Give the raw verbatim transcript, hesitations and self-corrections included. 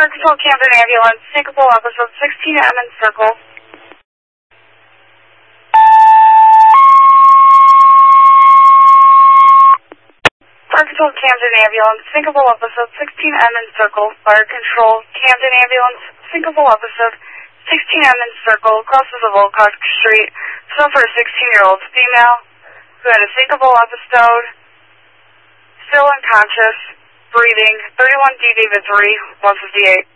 Fire Control Camden Ambulance, Syncopal episode sixteen Emmons Circle. Fire Control Camden Ambulance, Syncopal episode sixteen Emmons Circle. Fire Control Camden Ambulance, Syncopal episode sixteen Emmons Circle, crosses of Wolcott Street. So for a sixteen-year-old female who had a syncopal episode, still unconscious, breathing, thirty-one D David three, one fifty-eight.